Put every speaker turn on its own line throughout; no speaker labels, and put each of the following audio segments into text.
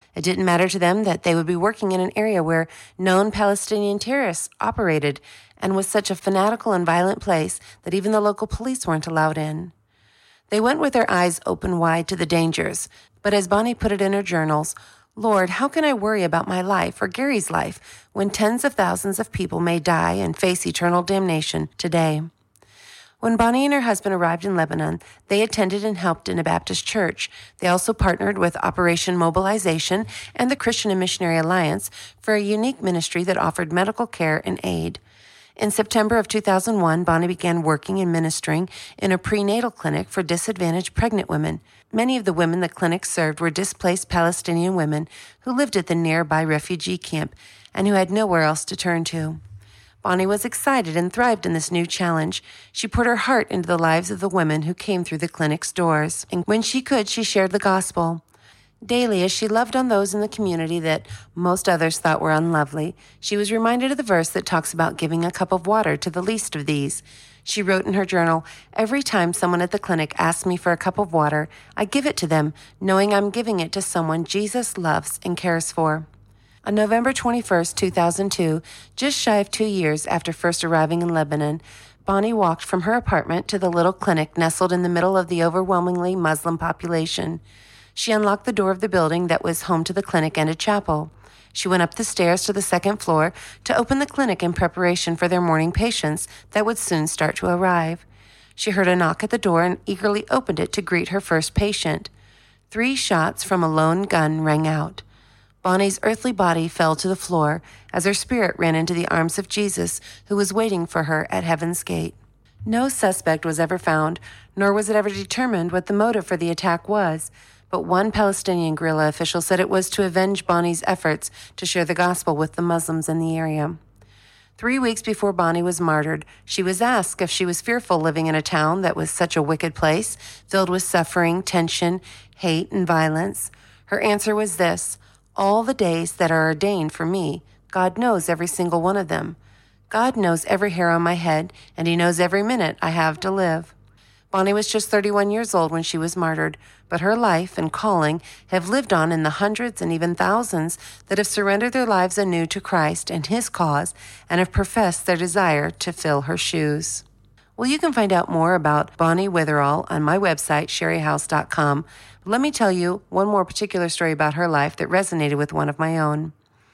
It didn't matter to them that they would be working in an area where known Palestinian terrorists operated and was such a fanatical and violent place that even the local police weren't allowed in. They went with their eyes open wide to the dangers, but as Bonnie put it in her journals, Lord, how can I worry about my life or Gary's life when tens of thousands of people may die and face eternal damnation today? When Bonnie and her husband arrived in Lebanon, they attended and helped in a Baptist church. They also partnered with Operation Mobilization and the Christian and Missionary Alliance for a unique ministry that offered medical care and aid. In September of 2001, Bonnie began working and ministering in a prenatal clinic for disadvantaged pregnant women. Many of the women the clinic served were displaced Palestinian women who lived at the nearby refugee camp and who had nowhere else to turn to. Bonnie was excited and thrived in this new challenge. She poured her heart into the lives of the women who came through the clinic's doors, and when she could, she shared the gospel. Daily, as she loved on those in the community that most others thought were unlovely, she was reminded of the verse that talks about giving a cup of water to the least of these. She wrote in her journal, "Every time someone at the clinic asks me for a cup of water, I give it to them, knowing I'm giving it to someone Jesus loves and cares for." On November 21st, 2002, just shy of 2 years after first arriving in Lebanon, Bonnie walked from her apartment to the little clinic nestled in the middle of the overwhelmingly Muslim population. She unlocked the door of the building that was home to the clinic and a chapel. She went up the stairs to the second floor to open the clinic in preparation for their morning patients that would soon start to arrive. She heard a knock at the door and eagerly opened it to greet her first patient. 3 shots from a lone gun rang out. Bonnie's earthly body fell to the floor as her spirit ran into the arms of Jesus, who was waiting for her at heaven's gate. No suspect was ever found, nor was it ever determined what the motive for the attack was, but one Palestinian guerrilla official said it was to avenge Bonnie's efforts to share the gospel with the Muslims in the area. 3 weeks before Bonnie was martyred, she was asked if she was fearful living in a town that was such a wicked place, filled with suffering, tension, hate, and violence. Her answer was this: "All the days that are ordained for me, God knows every single one of them. God knows every hair on my head, and he knows every minute I have to live." Bonnie was just 31 years old when she was martyred, but her life and calling have lived on in the hundreds and even thousands that have surrendered their lives anew to Christ and his cause and have professed their desire to fill her shoes. Well, you can find out more about Bonnie Witherall on my website, sherryhouse.com. Let me tell you one more particular story about her life that resonated with one of my own.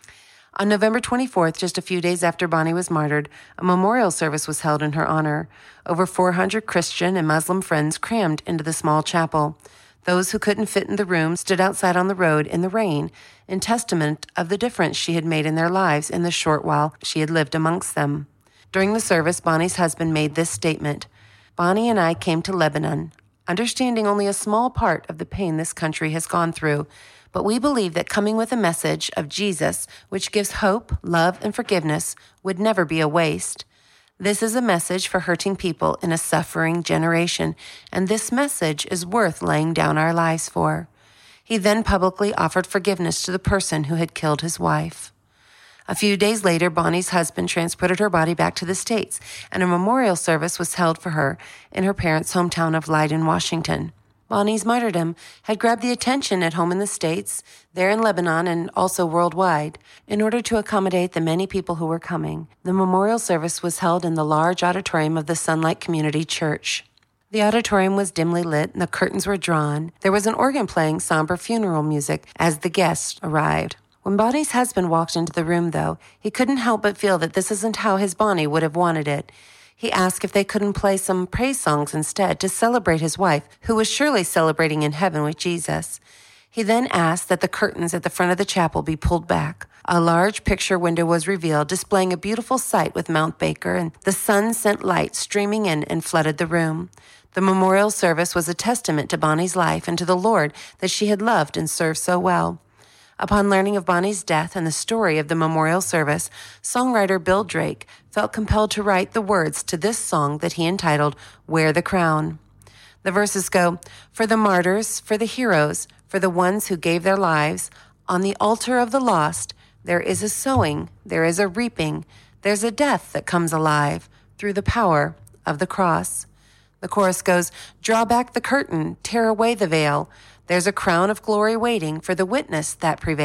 On November 24th, just a few days after Bonnie was martyred, a memorial service was held in her honor. Over 400 Christian and Muslim friends crammed into the small chapel. Those who couldn't fit in the room stood outside on the road in the rain, in testament of the difference she had made in their lives in the short while she had lived amongst them. During the service, Bonnie's husband made this statement: "Bonnie and I came to Lebanon, understanding only a small part of the pain this country has gone through, but we believe that coming with a message of Jesus, which gives hope, love, and forgiveness, would never be a waste. This is a message for hurting people in a suffering generation, and this message is worth laying down our lives for." He then publicly offered forgiveness to the person who had killed his wife. A few days later, Bonnie's husband transported her body back to the States, and a memorial service was held for her in her parents' hometown of Leiden, Washington. Bonnie's martyrdom had grabbed the attention at home in the States, there in Lebanon, and also worldwide. In order to accommodate the many people who were coming, the memorial service was held in the large auditorium of the Sunlight Community Church. The auditorium was dimly lit and the curtains were drawn. There was an organ playing somber funeral music as the guests arrived. When Bonnie's husband walked into the room, though, he couldn't help but feel that this isn't how his Bonnie would have wanted it. He asked if they couldn't play some praise songs instead to celebrate his wife, who was surely celebrating in heaven with Jesus. He then asked that the curtains at the front of the chapel be pulled back. A large picture window was revealed, displaying a beautiful sight with Mount Baker, and the sun sent light streaming in and flooded the room. The memorial service was a testament to Bonnie's life and to the Lord that she had loved and served so well. Upon learning of Bonnie's death and the story of the memorial service, songwriter Bill Drake felt compelled to write the words to this song that he entitled "Wear the Crown." The verses go, "For the martyrs, for the heroes, for the ones who gave their lives, on the altar of the lost, there is a sowing, there is a reaping, there's a death that comes alive through the power of the cross." The chorus goes, "Draw back the curtain, tear away the veil. There's a crown of glory waiting for the witness that prevails."